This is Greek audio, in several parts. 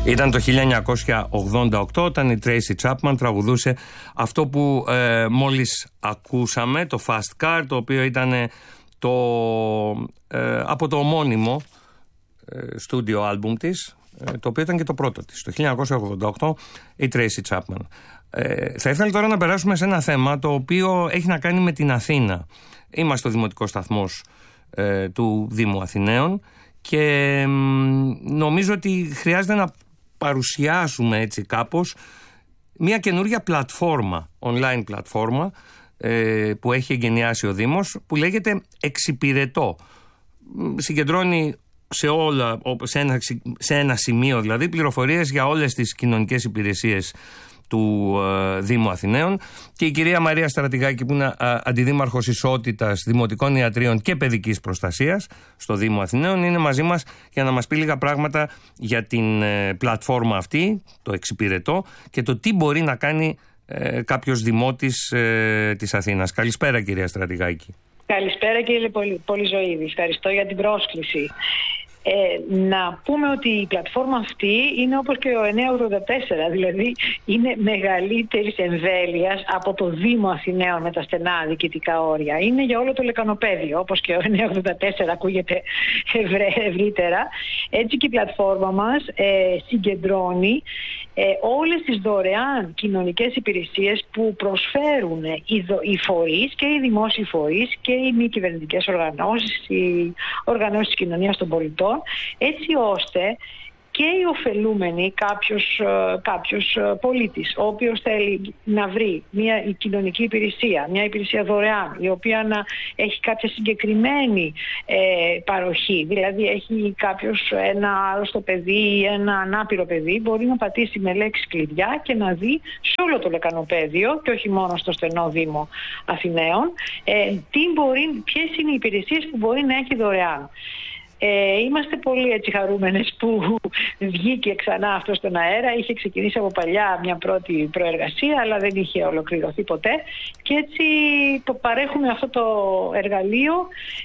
Ήταν το 1988 όταν η Tracy Chapman τραγουδούσε αυτό που μόλις ακούσαμε, το Fast Car, το οποίο ήταν από το ομώνυμο στούντιο άλμπουμ της, το οποίο ήταν και το πρώτο της, το 1988, η Tracy Chapman. Θα ήθελα τώρα να περάσουμε σε ένα θέμα το οποίο έχει να κάνει με την Αθήνα. Είμαστε ο δημοτικός σταθμός του Δήμου Αθηναίων και νομίζω ότι χρειάζεται να παρουσιάσουμε έτσι κάπως μια καινούργια πλατφόρμα, online πλατφόρμα που έχει εγκαινιάσει ο Δήμος, που Εξυπηρετώ. Συγκεντρώνει σε ένα σημείο δηλαδή πληροφορίες για όλες τις κοινωνικές υπηρεσίες του Δήμου Αθηναίων, και η κυρία Μαρία Στρατηγάκη, που είναι αντιδήμαρχος ισότητας, δημοτικών ιατρίων και παιδικής προστασίας στο Δήμο Αθηναίων, είναι μαζί μας για να μας πει λίγα πράγματα για την πλατφόρμα αυτή, το Εξυπηρετώ, και το τι μπορεί να κάνει κάποιος δημότης της Αθήνας. Καλησπέρα, κυρία Στρατηγάκη. Καλησπέρα, κύριε Πολυζωήδη. Ευχαριστώ για την πρόσκληση. Να πούμε ότι η πλατφόρμα αυτή είναι όπως και ο 984, δηλαδή είναι μεγαλύτερης εμβέλειας από το Δήμο Αθηναίων με τα στενά διοικητικά όρια. Είναι για όλο το λεκανοπέδιο, όπως και ο 984 ακούγεται ευρύτερα. Έτσι και η πλατφόρμα μας συγκεντρώνει όλες τις δωρεάν κοινωνικές υπηρεσίες που προσφέρουν οι φορείς και οι δημόσιοι φορείς και οι μη κυβερνητικές οργανώσεις, οι οργανώσεις της κοινωνίας των πολιτών, έτσι ώστε και οι ωφελούμενοι, κάποιος πολίτης, ο οποίος θέλει να βρει μια κοινωνική υπηρεσία, μια υπηρεσία δωρεάν, η οποία να έχει κάποια συγκεκριμένη παροχή, δηλαδή έχει κάποιος ένα άρρωστο παιδί ή ένα ανάπηρο παιδί, μπορεί να πατήσει με λέξεις κλειδιά και να δει σε όλο το λεκανοπέδιο και όχι μόνο στο στενό Δήμο Αθηναίων ποιες είναι οι υπηρεσίες που μπορεί να έχει δωρεάν. Είμαστε πολύ έτσι χαρούμενες που βγήκε ξανά αυτό στον αέρα. Είχε ξεκινήσει από παλιά μια πρώτη προεργασία, αλλά δεν είχε ολοκληρωθεί ποτέ, και έτσι παρέχουμε αυτό το εργαλείο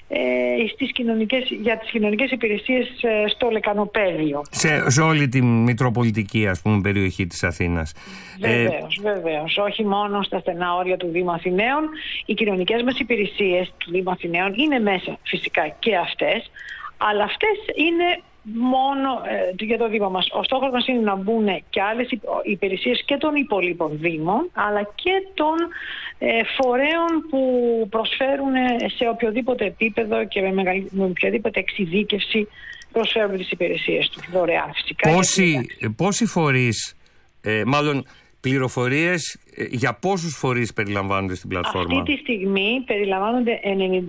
για τις κοινωνικές υπηρεσίες στο λεκανοπέδιο. Σε όλη τη μητροπολιτική περιοχή της Αθήνας. Βεβαίως. Όχι μόνο στα στενά όρια του Δήμου Αθηναίων. Οι κοινωνικές μας υπηρεσίες του Δήμου Αθηναίων είναι μέσα φυσικά και αυτές, αλλά αυτές είναι μόνο για το Δήμο μας. Ο στόχος μας είναι να μπουν και άλλες υπηρεσίες και των υπολείπων Δήμων, αλλά και των φορέων που προσφέρουν σε οποιοδήποτε επίπεδο και με οποιαδήποτε εξειδίκευση προσφέρουν τις υπηρεσίες τους δωρεάν φυσικά. Πόσοι φορείς, πληροφορίες για πόσους φορείς περιλαμβάνονται στην πλατφόρμα? Αυτή τη στιγμή περιλαμβάνονται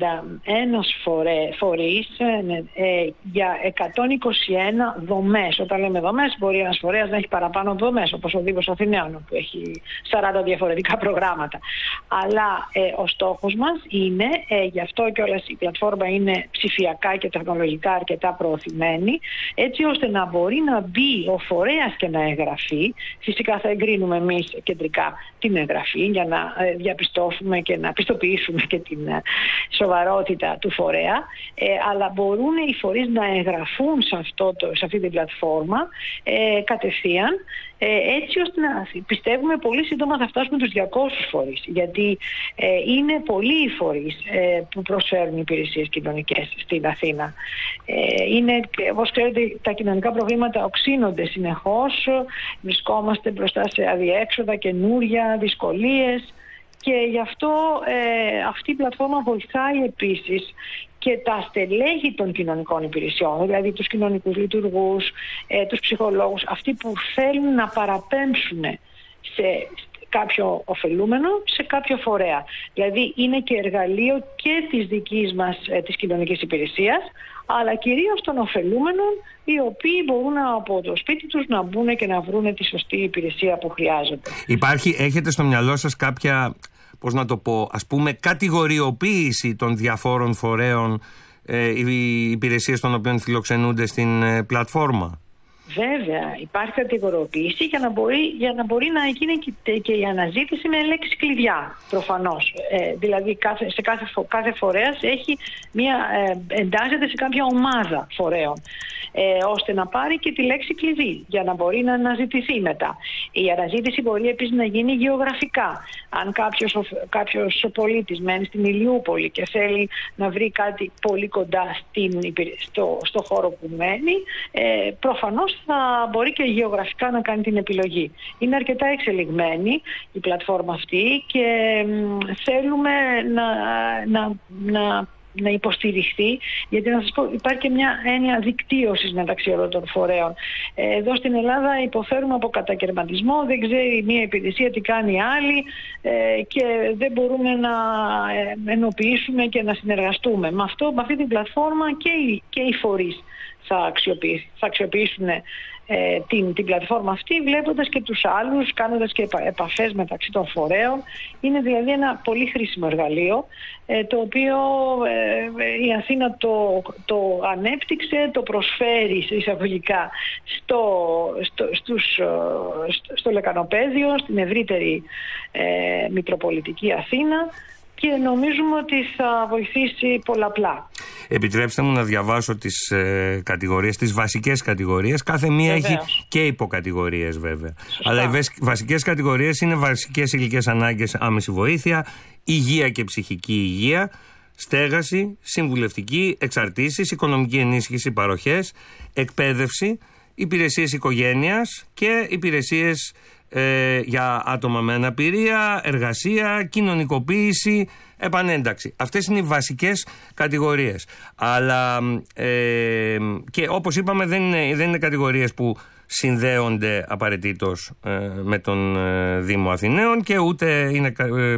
91 φορείς για 121 δομές. Όταν λέμε δομές, μπορεί ένας φορέας να έχει παραπάνω δομές, όπως ο Δήμος Αθηναίων, που έχει 40 διαφορετικά προγράμματα. Αλλά ο στόχος μας είναι, γι' αυτό κιόλας η πλατφόρμα είναι ψηφιακά και τεχνολογικά αρκετά προωθημένη, έτσι ώστε να μπορεί να μπει ο φορέας και να εγγραφεί. Φυσικά θα εγκρίνουμε εμείς κεντρικά την εγγραφή για να διαπιστώσουμε και να πιστοποιήσουμε και την σοβαρότητα του φορέα, αλλά μπορούν οι φορείς να εγγραφούν σε αυτή την πλατφόρμα κατευθείαν, έτσι ώστε να πιστεύουμε πολύ σύντομα θα φτάσουμε τους 200 φορείς, γιατί είναι πολλοί οι φορείς που προσφέρουν υπηρεσίες κοινωνικές στην Αθήνα. Όπως ξέρετε, τα κοινωνικά προβλήματα οξύνονται συνεχώς, βρισκόμαστε μπροστά σε αδιέξοδα, καινούρια, δυσκολίες, και γι' αυτό αυτή η πλατφόρμα βοηθάει επίσης και τα στελέχη των κοινωνικών υπηρεσιών, δηλαδή τους κοινωνικούς λειτουργούς, τους ψυχολόγους, αυτοί που θέλουν να παραπέμψουν σε κάποιο ωφελούμενο, σε κάποιο φορέα. Δηλαδή είναι και εργαλείο και της δικής μας της κοινωνικής υπηρεσίας, αλλά κυρίως των ωφελούμενων, οι οποίοι μπορούν από το σπίτι τους να μπουν και να βρουν τη σωστή υπηρεσία που χρειάζονται. Έχετε στο μυαλό σας κάποια, κατηγοριοποίηση των διαφόρων φορέων, οι υπηρεσίες των οποίων φιλοξενούνται στην πλατφόρμα? Βέβαια, υπάρχει κατηγοριοποίηση για να μπορεί να γίνει και η αναζήτηση με λέξεις κλειδιά, προφανώς. Δηλαδή κάθε φορέας έχει εντάσσεται σε κάποια ομάδα φορέων, ώστε να πάρει και τη λέξη κλειδί για να μπορεί να αναζητηθεί μετά. Η αναζήτηση μπορεί επίσης να γίνει γεωγραφικά. Αν κάποιος πολίτης μένει στην Ηλιούπολη και θέλει να βρει κάτι πολύ κοντά στο χώρο που μένει, προφανώς θα μπορεί και γεωγραφικά να κάνει την επιλογή. Είναι αρκετά εξελιγμένη η πλατφόρμα αυτή και θέλουμε να υποστηριχθεί, γιατί να σας πω, υπάρχει και μια έννοια δικτύωσης μεταξύ όλων των φορέων. Εδώ στην Ελλάδα υποφέρουμε από κατακαιρματισμό, δεν ξέρει μία υπηρεσία τι κάνει η άλλη και δεν μπορούμε να ενοποιήσουμε και να συνεργαστούμε. Με αυτή την πλατφόρμα και οι φορείς θα αξιοποιήσουν την πλατφόρμα αυτή, βλέποντας και τους άλλους, κάνοντας και επαφές μεταξύ των φορέων. Είναι δηλαδή ένα πολύ χρήσιμο εργαλείο, το οποίο η Αθήνα το ανέπτυξε, το προσφέρει εισαγωγικά στο Λεκανοπαίδιο, στην ευρύτερη Μητροπολιτική Αθήνα, και νομίζουμε ότι θα βοηθήσει πολλαπλά. Επιτρέψτε μου να διαβάσω τις κατηγορίες, τις βασικές κατηγορίες. Κάθε μία έχει και υποκατηγορίες βέβαια. Σωστά. Αλλά οι βασικές κατηγορίες είναι βασικές υλικές ανάγκες, άμεση βοήθεια, υγεία και ψυχική υγεία, στέγαση, συμβουλευτική, εξαρτήσεις, οικονομική ενίσχυση, παροχές, εκπαίδευση, υπηρεσίες οικογένειας και υπηρεσίες για άτομα με αναπηρία, εργασία, κοινωνικοποίηση, επανένταξη. Αυτές είναι οι βασικές κατηγορίες. Αλλά και όπως είπαμε δεν είναι κατηγορίες που συνδέονται απαραίτητος με τον Δήμο Αθηναίων και ούτε είναι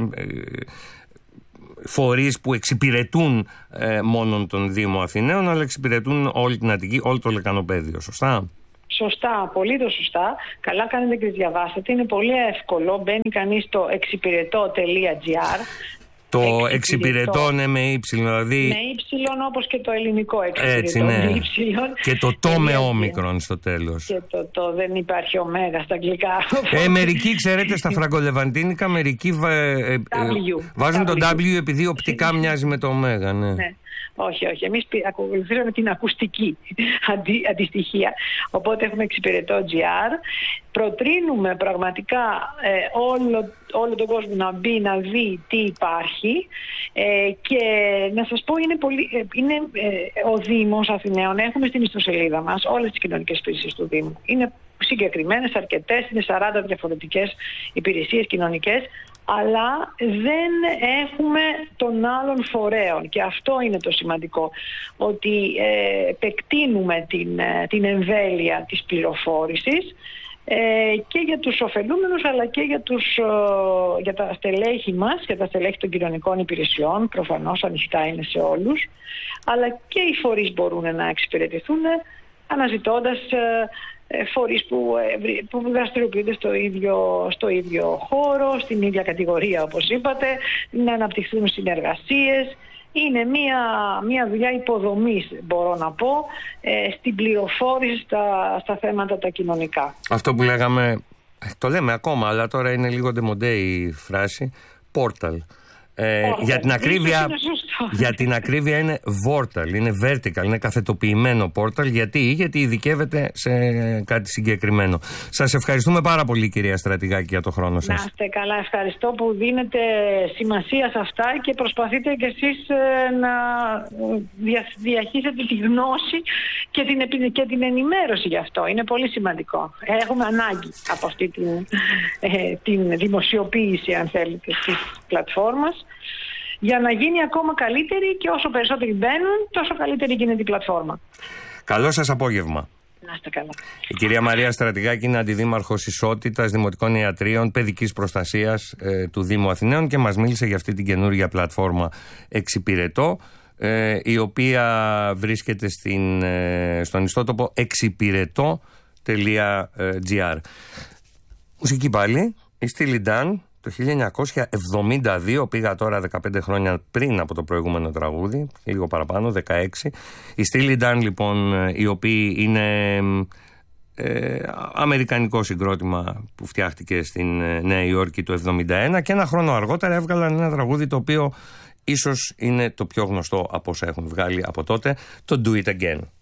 φορείς που εξυπηρετούν μόνον τον Δήμο Αθηναίων, αλλά εξυπηρετούν όλη την Αττική, όλο το Λεκανοπαίδιο. Σωστά? Σωστά, απολύτως σωστά. Καλά κάνετε και διαβάσετε. Είναι πολύ εύκολο. Μπαίνει κανείς στο εξυπηρετώ.gr. Το εξυπηρετώ είναι με ύψιλον, δηλαδή. Με ύψιλον, όπως και το ελληνικό εξυπηρετώ. Έτσι, ναι. Με ύψιλον. Και το με όμικρον στο τέλος. Και το δεν υπάρχει ωμέγα στα αγγλικά. Μερικοί, ξέρετε, στα φραγκολεβαντίνικα, μερικοί βάζουν το W επειδή οπτικά μοιάζει με το ωμέγα, ναι. Όχι. Εμείς ακολουθήσαμε την ακουστική αντιστοιχεία. Οπότε έχουμε εξυπηρετώ.gr. Προτρύνουμε πραγματικά όλο τον κόσμο να μπει, να δει τι υπάρχει. Και να σας πω, είναι ο Δήμος Αθηναίων. Έχουμε στην ιστοσελίδα μας όλες τις κοινωνικές υπηρεσίες του Δήμου. Είναι συγκεκριμένες, αρκετές, είναι 40 διαφορετικές υπηρεσίες κοινωνικές, αλλά δεν έχουμε των άλλων φορέων, και αυτό είναι το σημαντικό, ότι επεκτείνουμε την εμβέλεια της πληροφόρησης και για τους ωφελούμενους, αλλά και για τα στελέχη μας, για τα στελέχη των κοινωνικών υπηρεσιών. Προφανώς ανοιχτά είναι σε όλους, αλλά και οι φορείς μπορούν να εξυπηρετηθούν αναζητώντας φορείς που δραστηριοποιούνται στο ίδιο χώρο, στην ίδια κατηγορία όπως είπατε, να αναπτυχθούν συνεργασίες. Είναι μια δουλειά υποδομής, μπορώ να πω, στην πληροφόρηση στα θέματα τα κοινωνικά. Αυτό που λέγαμε, το λέμε ακόμα, αλλά τώρα είναι λίγο ντεμοντέ η φράση, πόρταλ. Για την ακρίβεια είναι vortal, είναι vertical, είναι καθετοποιημένο πόρταλ. Γιατί ειδικεύεται σε κάτι συγκεκριμένο. Σας ευχαριστούμε πάρα πολύ, κυρία Στρατηγάκη, για το χρόνο σας. Να είστε καλά, ευχαριστώ που δίνετε σημασία σε αυτά και προσπαθείτε κι εσείς να διαχύσετε τη γνώση και την ενημέρωση γι' αυτό. Είναι πολύ σημαντικό. Έχουμε ανάγκη από αυτή την δημοσιοποίηση, αν θέλετε, της πλατφόρμας, για να γίνει ακόμα καλύτερη, και όσο περισσότεροι μπαίνουν, τόσο καλύτερη γίνεται η πλατφόρμα. Καλό σας απόγευμα. Να είστε καλά. Η κυρία Μαρία Στρατηγάκη είναι αντιδήμαρχος Ισότητας, Δημοτικών Ιατρίων, Παιδικής Προστασίας του Δήμου Αθηναίων και μας μίλησε για αυτή την καινούργια πλατφόρμα Εξυπηρετώ, η οποία βρίσκεται στον ιστότοπο εξυπηρετώ.gr. Μουσική πάλι, η Steely Dan. Το 1972, πήγα τώρα 15 χρόνια πριν από το προηγούμενο τραγούδι, λίγο παραπάνω, 16. Οι Steely Dan, λοιπόν, οι οποίοι είναι αμερικανικό συγκρότημα που φτιάχτηκε στην Νέα Υόρκη το 1971, και ένα χρόνο αργότερα έβγαλαν ένα τραγούδι το οποίο ίσως είναι το πιο γνωστό από όσα έχουν βγάλει από τότε, το Do It Again.